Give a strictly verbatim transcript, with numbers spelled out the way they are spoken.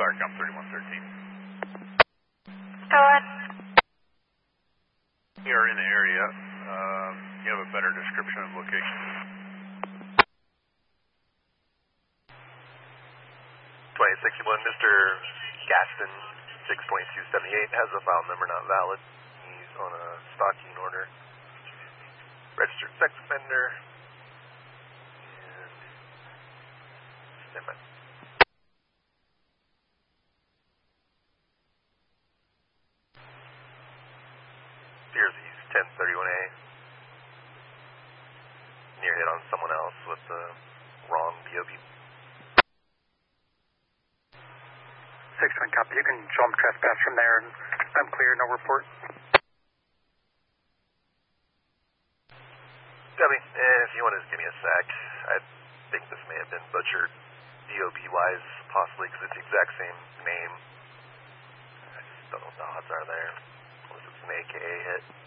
Starcom thirty-one thirteen. Go ahead. You are in the area. Uh, you have a better description of location. twenty sixty-one, Mister Gaston, six twenty-two seventy-eight, has a file number not valid. He's on a stalking order. Registered sex offender. And stand by. Appears he's ten thirty-one A. Near hit on someone else with the wrong B O B. six one copy. You can show them trespass from there, and I'm clear, no report. Copy. And if you want to just give me a sec, I think this may have been butchered D O B-wise, possibly, because it's the exact same name. I just don't know what the odds are there. Unless it's an A K A hit.